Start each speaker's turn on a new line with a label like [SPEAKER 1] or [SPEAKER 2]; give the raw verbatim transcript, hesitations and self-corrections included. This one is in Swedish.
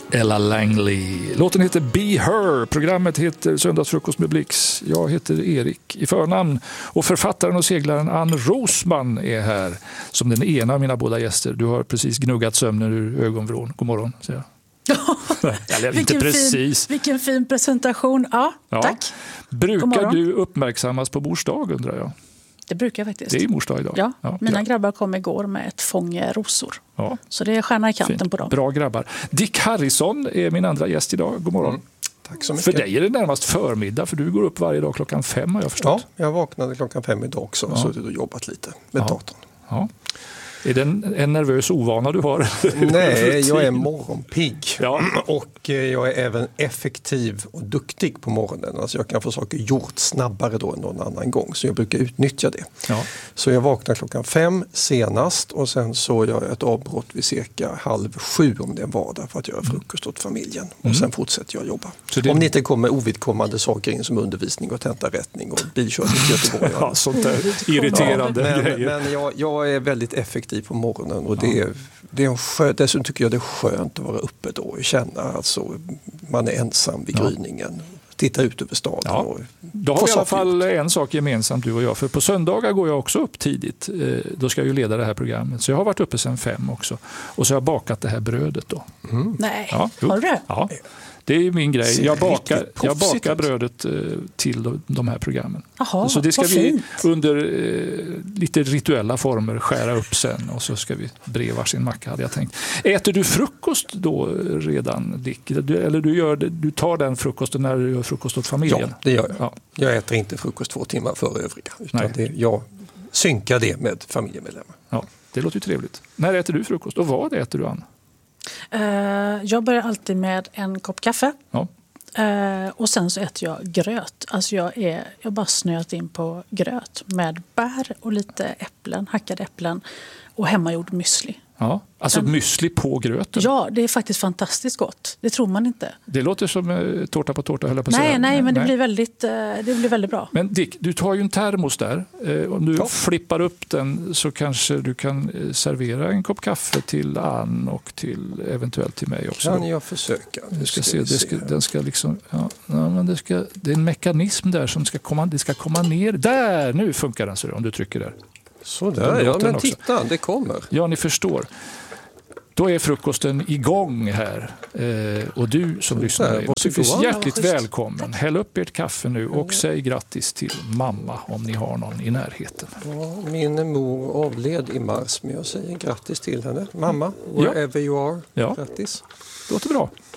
[SPEAKER 1] Ella Langley. Låten heter Be Her. Programmet heter Söndagsfrukost med Blix. Jag heter Erik i förnamn. Och författaren och seglaren Ann Rosman är här som den ena av mina båda gäster. Du har precis gnuggat sömnen ur ögonvrån. God morgon, säger jag. Eller,
[SPEAKER 2] vilken,
[SPEAKER 1] inte precis.
[SPEAKER 2] Fin, vilken fin presentation. Ja,
[SPEAKER 1] ja.
[SPEAKER 2] Tack.
[SPEAKER 1] Brukar du uppmärksammas på mors dag, undrar jag?
[SPEAKER 2] Det brukar jag faktiskt.
[SPEAKER 1] Det är mors dag idag.
[SPEAKER 2] Ja,
[SPEAKER 1] ja
[SPEAKER 2] mina
[SPEAKER 1] ja.
[SPEAKER 2] grabbar kom igår med ett fånge rosor. Ja. Så det är stjärna i kanten Fint. På dem.
[SPEAKER 1] Bra grabbar. Dick Harrison är min andra gäst idag. God morgon. Mm.
[SPEAKER 3] Tack så mycket.
[SPEAKER 1] För dig är det närmast förmiddag, för du går upp varje dag klockan fem, har jag förstått.
[SPEAKER 3] Ja, jag vaknade klockan fem idag också och ja. suttit och jobbat lite med
[SPEAKER 1] ja.
[SPEAKER 3] datorn.
[SPEAKER 1] Ja. Är det en, en nervös ovana du har?
[SPEAKER 3] Nej, jag är morgonpigg.
[SPEAKER 1] Ja.
[SPEAKER 3] Och jag är även effektiv och duktig på morgonen. Alltså jag kan få saker gjort snabbare då än någon annan gång. Så jag brukar utnyttja det.
[SPEAKER 1] Ja. Så
[SPEAKER 3] jag vaknar klockan fem senast och sen så gör jag ett avbrott vid cirka halv sju om det är en vardag för att göra frukost åt familjen. Mm. Och sen fortsätter jag jobba. Det... Om det inte kommer ovidkommande saker in som undervisning och tentarättning och bilkörning till Göteborg.
[SPEAKER 1] Ja, sånt där irriterande
[SPEAKER 3] ja, men,
[SPEAKER 1] grejer.
[SPEAKER 3] Men jag, jag är väldigt effektiv på morgonen och det är, det är en skö, dessutom tycker jag det är skönt att vara uppe då och känna alltså man är ensam vid gryningen. Ja. Titta ut över staden. Ja. Och
[SPEAKER 1] då har vi i alla fall en sak gemensamt, du och jag. För på söndagar går jag också upp tidigt. Då ska jag ju leda det här programmet. Så jag har varit uppe sedan fem också. Och så har jag bakat det här brödet då.
[SPEAKER 2] Mm. Nej,
[SPEAKER 1] ja,
[SPEAKER 2] har du det?
[SPEAKER 1] Ja. Det är min grej. Jag bakar, jag bakar brödet till de här programmen.
[SPEAKER 2] Aha,
[SPEAKER 1] så det ska vi
[SPEAKER 2] fint.
[SPEAKER 1] under eh, lite rituella former skära upp sen och så ska vi bre varsin macka, hade jag tänkt. Äter du frukost då redan, Dick? Du, eller du, gör, du tar den frukosten när du gör frukost åt familjen?
[SPEAKER 3] Ja, det gör jag. Ja. Jag äter inte frukost två timmar före övriga. Utan det, jag synkar det med familjemedlemmar.
[SPEAKER 1] Ja, det låter ju trevligt. När äter du frukost och vad äter du, Ann?
[SPEAKER 2] Uh, jag börjar alltid med en kopp kaffe.
[SPEAKER 1] Ja.
[SPEAKER 2] Uh, och sen så äter jag gröt. Alltså jag är jag bara snöat in på gröt med bär och lite äpplen, hackade äpplen och hemmagjord müsli.
[SPEAKER 1] Ja, alltså Men, müsli på gröten.
[SPEAKER 2] Ja, det är faktiskt fantastiskt gott. Det tror man inte.
[SPEAKER 1] Det låter som eh, tårta på tårta, höll jag på att
[SPEAKER 2] nej,
[SPEAKER 1] säga.
[SPEAKER 2] Nej, men det, nej. Blir väldigt, eh, det blir väldigt bra.
[SPEAKER 1] Men Dick, du tar ju en termos där. Eh, om du ja. flippar upp den så kanske du kan eh, servera en kopp kaffe till Ann och till, eventuellt till mig också.
[SPEAKER 3] Kan jag försöka?
[SPEAKER 1] Du ska, ska se, det ska, den ska liksom, ja, ja, men det, ska, det är en mekanism där som ska komma, det ska komma ner. Där, nu funkar den så om du trycker där.
[SPEAKER 3] Så där, ja men titta, det kommer.
[SPEAKER 1] Ja, ni förstår. Då är frukosten igång här. Eh, och du som så lyssnar, där, du finns hjärtligt ja, välkommen. Häll upp ert kaffe nu och säg grattis till mamma om ni har någon i närheten.
[SPEAKER 3] Ja, min mor avled i mars, men jag säger grattis till henne. Mamma, wherever ja. you are.
[SPEAKER 1] Ja.
[SPEAKER 3] Grattis.
[SPEAKER 1] Låter bra.